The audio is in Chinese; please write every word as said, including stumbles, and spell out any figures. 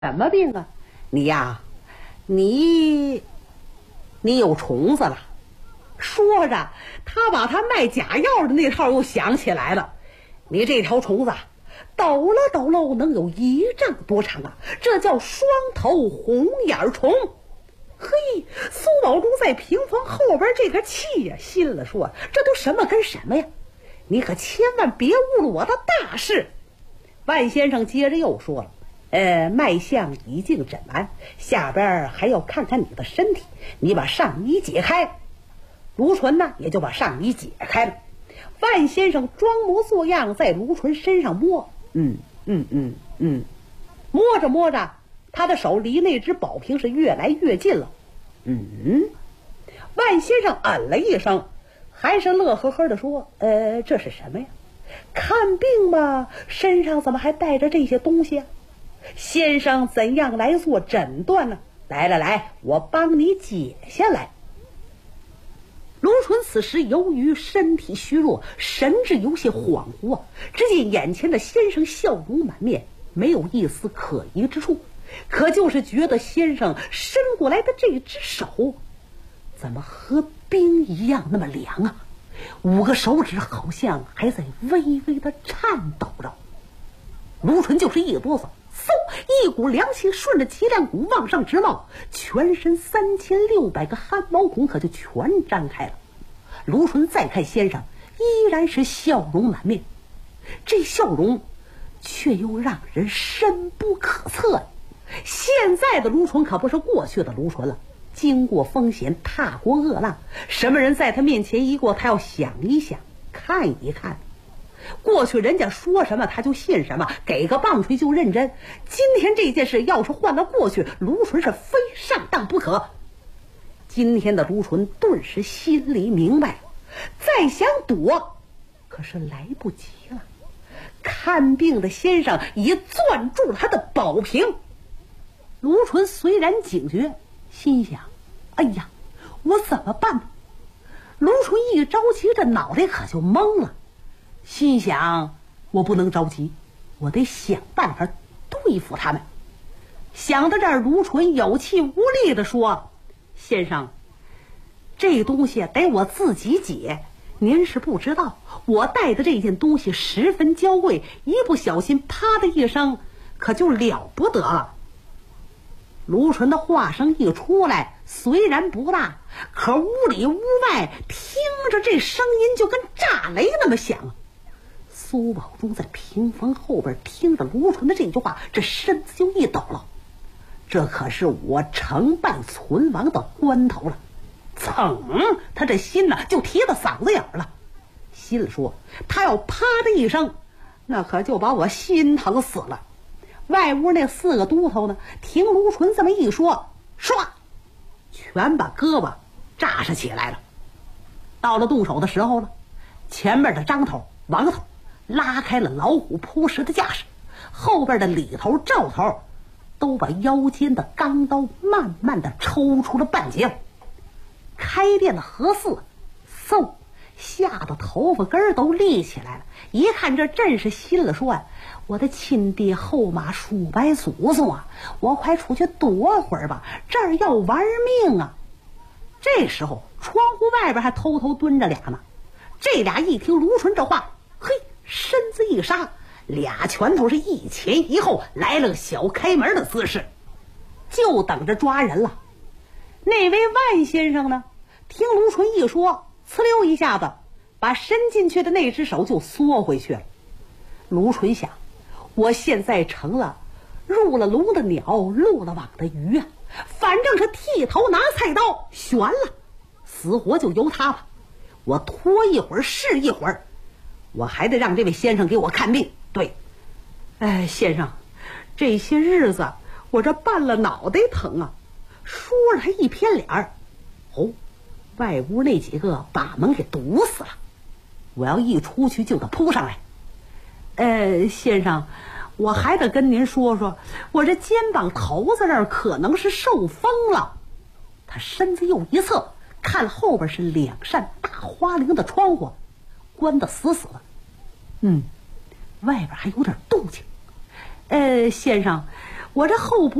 什么病啊？你呀，你你有虫子了。说着，他把他卖假药的那套又想起来了。你这条虫子抖了抖喽，能有一丈多长啊！这叫双头红眼虫。嘿，苏宝珠在屏风后边这个气呀，心了说：这都什么跟什么呀？你可千万别误了我的大事。万先生接着又说了：呃，脉象已经诊完，下边还要看看你的身体。你把上衣解开。卢纯呢，也就把上衣解开了。万先生装模作样在卢纯身上摸，嗯嗯嗯嗯，摸着摸着，他的手离那只宝瓶是越来越近了。嗯，万先生嗯了一声，还是乐呵呵的说：呃，这是什么呀？看病吧，身上怎么还带着这些东西啊？先生怎样来做诊断呢？来来来，我帮你解下来。卢纯此时由于身体虚弱，神志有些恍惚啊，只见眼前的先生笑容满面，没有一丝可疑之处，可就是觉得先生伸过来的这只手怎么和冰一样那么凉啊，五个手指好像还在微微的颤抖着。卢纯就是一哆嗦，嗖，一股凉气顺着脊梁骨往上直冒，全身三千六百个汗毛孔可就全张开了。卢纯再看先生，依然是笑容满面，这笑容却又让人深不可测呀。现在的卢纯可不是过去的卢纯了，经过风险，踏过恶浪，什么人在他面前一过，他要想一想，看一看。过去人家说什么他就信什么，给个棒槌就认真。今天这件事要是换了过去，卢纯是非上当不可。今天的卢纯顿时心里明白了，再想躲可是来不及了。看病的先生已攥住了他的宝瓶。卢纯虽然警觉，心想：哎呀，我怎么办呢？卢纯一着急，这脑袋可就懵了，心想：我不能着急，我得想办法对付他们。想到这儿，卢纯有气无力地说：先生，这东西得我自己解，您是不知道，我带的这件东西十分娇贵，一不小心啪的一声可就了不得了。卢纯的话声一出来，虽然不大，可屋里屋外听着这声音就跟炸雷那么响。苏宝珠在屏风后边听着卢纯的这句话，这身子就一抖了。这可是我成败存亡的关头了。噌，他这心呢就提到嗓子眼了，心里说：他要啪的一声，那可就把我心疼死了。外屋那四个都头呢，听卢纯这么一说，唰，全把胳膊扎实起来了。到了动手的时候了，前面的张头、王头拉开了老虎扑食的架势，后边的李头、赵头都把腰间的钢刀慢慢的抽出了半截。开店的何四嗖，吓得头发根都立起来了，一看这阵势，心了说：我的亲爹后妈叔伯祖宗啊，我快出去躲会儿吧，这儿要玩命啊。这时候窗户外边还偷偷蹲着俩呢，这俩一听卢纯这话，嘿，身子一杀，俩拳头是一前一后，来了个小开门的姿势，就等着抓人了。那位万先生呢，听卢纯一说，呲溜一下子把伸进去的那只手就缩回去了。卢纯想，我现在成了入了笼的鸟，落了网的鱼啊，反正是剃头拿菜刀，悬了，死活就由他吧。我拖一会儿是一会儿，我还得让这位先生给我看病。对，哎，先生，这些日子我这办了脑袋疼啊。说着他一偏脸儿，哦，外屋那几个把门给堵死了，我要一出去就得扑上来。呃，先生，我还得跟您说说，我这肩膀头子这儿可能是受风了。他身子又一侧，看后边是两扇大花棂的窗户，关得死死的。嗯，外边还有点动静。呃，先生， 我这后脖